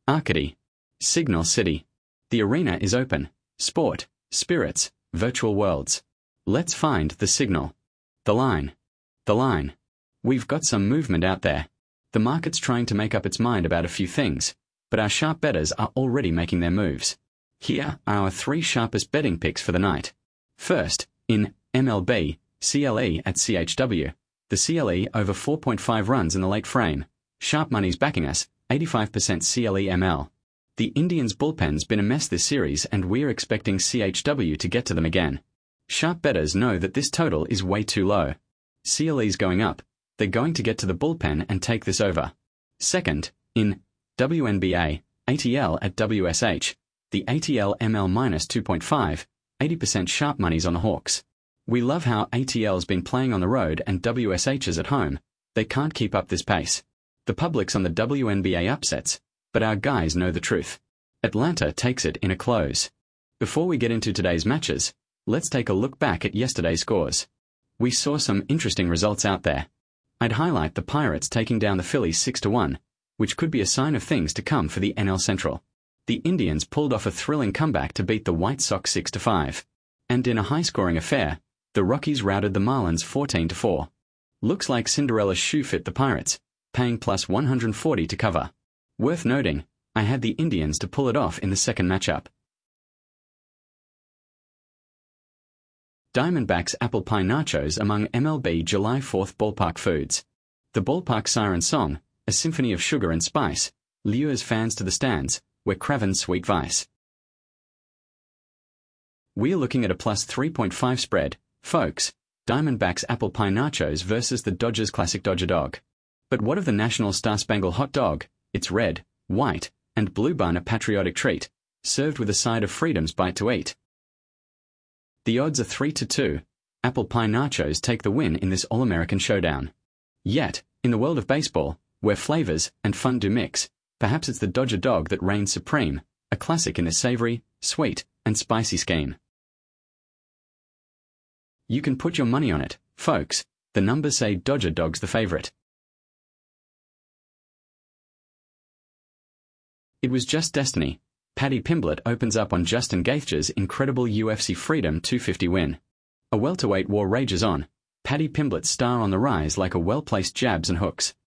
Arcady. Signal City. The arena is open. Sport, spirits, virtual worlds. Let's find the signal. The line. The line. We've got some movement out there. The market's trying to make up its mind about a few things, but our sharp bettors are already making their moves. Here are our 3 sharpest betting picks for the night. First, in MLB, CLE at CHW. The CLE over 4.5 runs in the late frame. Sharp money's backing us, 85% CLE ML. The Indians' bullpen's been a mess this series and we're expecting CHW to get to them again. Sharp bettors know that this total is way too low. CLE's going up. They're going to get to the bullpen and take this over. Second, in WNBA, ATL at WSH. The ATL ML minus 2.5, 80% sharp money's on the Hawks. We love how ATL's been playing on the road and WSH is at home. They can't keep up this pace. The public's on the WNBA upsets, but our guys know the truth. Atlanta takes it in a close. Before we get into today's matches, let's take a look back at yesterday's scores. We saw some interesting results out there. I'd highlight the Pirates taking down the Phillies 6-1, which could be a sign of things to come for the NL Central. The Indians pulled off a thrilling comeback to beat the White Sox 6-5. And in a high-scoring affair, the Rockies routed the Marlins 14-4. Looks like Cinderella's shoe fit the Pirates, paying plus 140 to cover. Worth noting, I had the Indians to pull it off in the second matchup. Diamondbacks apple pie nachos among MLB July 4th ballpark foods. The ballpark siren song, a symphony of sugar and spice, lures fans to the stands, where Craven's sweet vice. We're looking at a plus 3.5 spread, folks. Diamondbacks apple pie nachos versus the Dodgers classic Dodger dog. But what of the National Star-Spangled hot dog? It's red, white, and blue bun, a patriotic treat, served with a side of freedom's bite to eat. The odds are 3-2. Apple pie nachos take the win in this all-American showdown. Yet, in the world of baseball, where flavors and fun do mix, perhaps it's the Dodger dog that reigns supreme, a classic in this savory, sweet, and spicy scheme. You can put your money on it, folks. The numbers say Dodger dog's the favorite. It was just destiny. Paddy Pimblett opens up on Justin Gaethje's incredible UFC Freedom 250 win. A welterweight war rages on. Paddy Pimblett's star on the rise like a well-placed jabs and hooks.